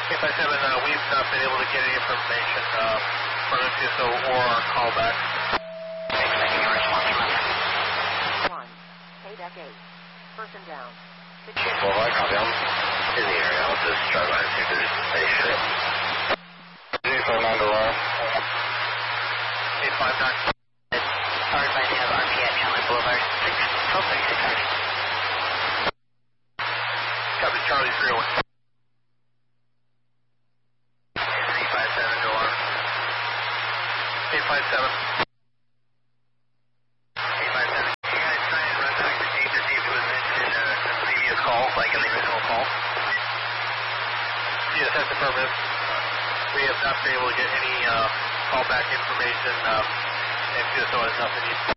We've not been able to get any information from MCSO or our callback. Expecting a response, remember. 1, KDEC 8, person down. Well, I copy. I'm in the area. I'll just try to see if there's a station. 859 to alarm. 859. Powered by the RP at Chandler Boulevard, 1236. Copy Charlie 301. 857 to alarm. 857. 857. You guys try and run back the tape to see if it was mentioned in a previous call, like in the original call? Yes, that's affirmative. We have not been able to get any callback information. MCSO has nothing.